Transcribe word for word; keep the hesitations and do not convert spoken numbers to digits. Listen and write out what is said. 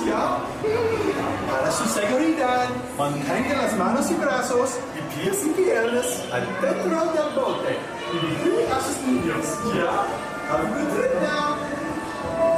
¿ya? Para su seguridad, mantenga las manos y brazos y pies y piernas adentro del bote y vigile a sus niños, ¿ya? Have a good trip now.